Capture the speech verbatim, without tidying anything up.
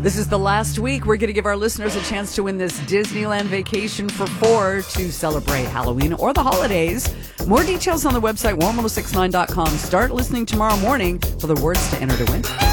This is the last week. We're going to give our listeners a chance to win this Disneyland vacation for four to celebrate Halloween or the holidays. More details on the website, warm ten sixty-nine dot com. Start listening tomorrow morning for the words to enter to win.